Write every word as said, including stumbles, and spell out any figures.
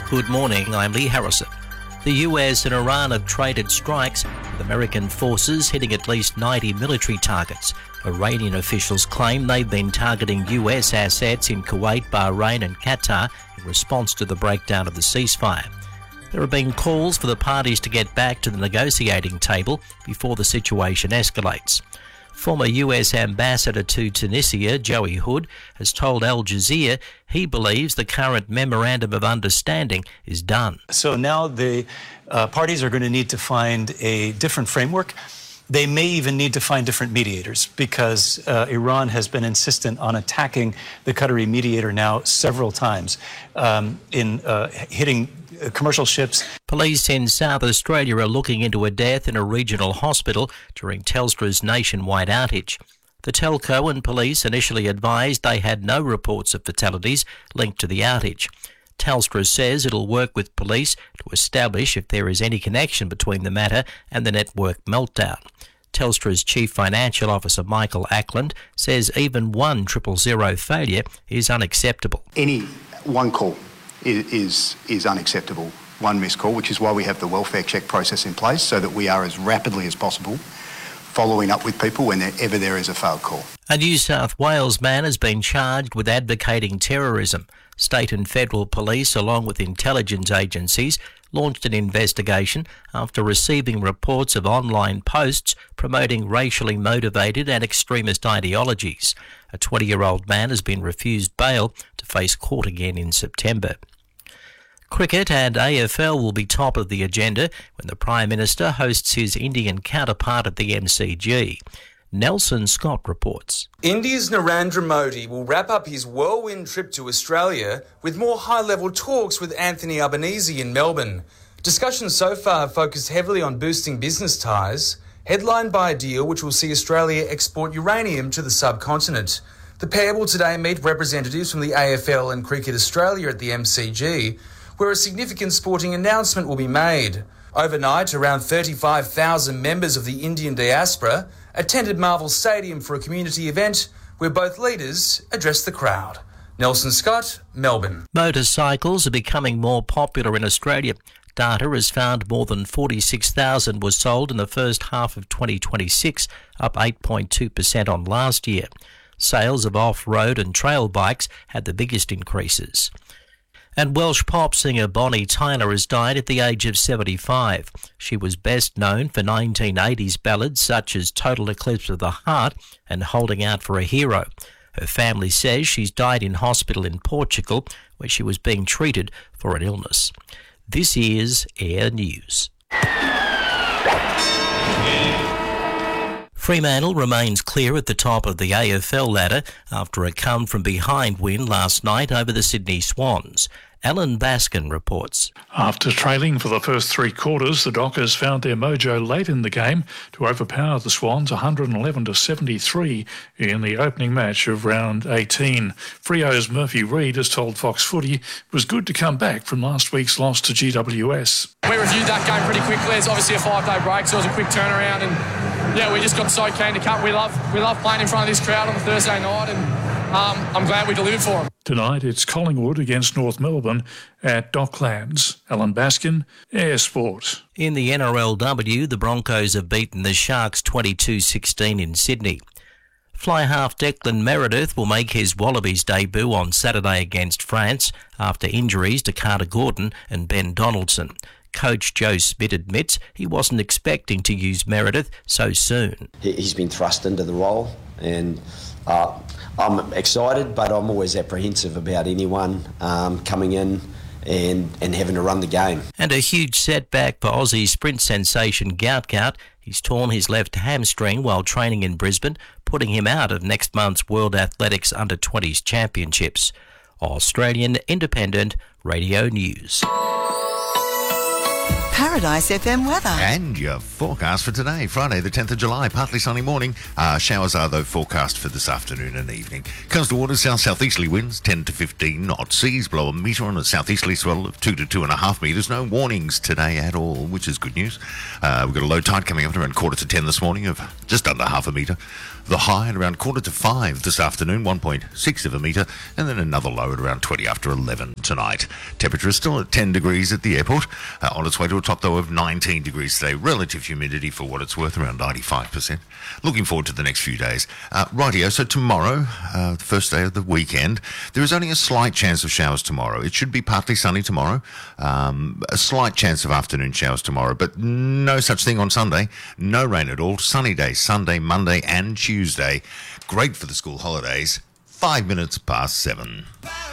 Good morning, I'm Lee Harrison. The U S and Iran have traded strikes, with American forces hitting at least ninety military targets. Iranian officials claim they've been targeting U S assets in Kuwait, Bahrain and Qatar in response to the breakdown of the ceasefire. There have been calls for the parties to get back to the negotiating table before the situation escalates. Former U S Ambassador to Tunisia, Joey Hood, has told Al Jazeera he believes the current Memorandum of Understanding is done. So now the uh, parties are going to need to find a different framework. They may even need to find different mediators because uh, Iran has been insistent on attacking the Qatari mediator now several times um, in uh, hitting commercial ships. Police in South Australia are looking into a death in a regional hospital during Telstra's nationwide outage. The telco and police initially advised they had no reports of fatalities linked to the outage. Telstra says it'll work with police to establish if there is any connection between the matter and the network meltdown. Telstra's Chief Financial Officer Michael Ackland says even one triple zero failure is unacceptable. Any one call is, is, is unacceptable, one missed call, which is why we have the welfare check process in place so that we are as rapidly as possible following up with people whenever there is a failed call. A New South Wales man has been charged with advocating terrorism. State and federal police, along with intelligence agencies, launched an investigation after receiving reports of online posts promoting racially motivated and extremist ideologies. A twenty-year-old man has been refused bail to face court again in September. Cricket and A F L will be top of the agenda when the Prime Minister hosts his Indian counterpart at the M C G. Nelson Scott reports. India's Narendra Modi will wrap up his whirlwind trip to Australia with more high-level talks with Anthony Albanese in Melbourne. Discussions so far have focused heavily on boosting business ties, headlined by a deal which will see Australia export uranium to the subcontinent. The pair will today meet representatives from the A F L and Cricket Australia at the M C G, where a significant sporting announcement will be made. Overnight, around thirty-five thousand members of the Indian diaspora attended Marvel Stadium for a community event where both leaders addressed the crowd. Nelson Scott, Melbourne. Motorcycles are becoming more popular in Australia. Data has found more than forty-six thousand were sold in the first half of twenty twenty-six, up eight point two percent on last year. Sales of off-road and trail bikes had the biggest increases. And Welsh pop singer Bonnie Tyler has died at the age of seventy-five. She was best known for nineteen eighties ballads such as Total Eclipse of the Heart and Holding Out for a Hero. Her family says she's died in hospital in Portugal where she was being treated for an illness. This is Air News. Fremantle remains clear at the top of the A F L ladder after a come-from-behind win last night over the Sydney Swans. Alan Baskin reports. After trailing for the first three quarters, the Dockers found their mojo late in the game to overpower the Swans one hundred eleven to seventy-three in the opening match of round eighteen. Freo's Murphy Reid has told Fox Footy it was good to come back from last week's loss to G W S. We reviewed that game pretty quickly. It's obviously a five-day break, so it was a quick turnaround, and yeah, we just got so keen to come. We love we love playing in front of this crowd on a Thursday night, and um, I'm glad we delivered for them. Tonight it's Collingwood against North Melbourne at Docklands. Alan Baskin, Air Sport. In the N R L W, the Broncos have beaten the Sharks twenty-two sixteen in Sydney. Fly half Declan Meredith will make his Wallabies debut on Saturday against France after injuries to Carter Gordon and Ben Donaldson. Coach Joe Smith admits he wasn't expecting to use Meredith so soon. He's been thrust into the role, and uh, I'm excited, but I'm always apprehensive about anyone um, coming in and, and having to run the game. And a huge setback for Aussie sprint sensation Gautgaut. He's torn his left hamstring while training in Brisbane, putting him out of next month's World Athletics under twenties Championships. Australian Independent Radio News. Paradise F M weather. And your forecast for today, Friday the tenth of July, partly sunny morning. Uh, showers are, though, forecast for this afternoon and evening. Coastal waters, south-southeasterly winds, ten to fifteen knots. Seas below a metre on a southeasterly swell of two to two and a half metres. No warnings today at all, which is good news. Uh, we've got a low tide coming up at around quarter to ten this morning of just under half a metre. The high at around quarter to five this afternoon, one point six of a metre, and then another low at around twenty after eleven tonight. Temperature is still at ten degrees at the airport, uh, on its way to a top, though, of nineteen degrees today. Relative humidity, for what it's worth, around ninety-five percent. Looking forward to the next few days. Uh, rightio, so tomorrow, uh, the first day of the weekend, there is only a slight chance of showers tomorrow. It should be partly sunny tomorrow, um, a slight chance of afternoon showers tomorrow, but no such thing on Sunday. No rain at all. Sunny days Sunday, Monday and Tuesday. Tuesday. Great for the school holidays. Five minutes past seven.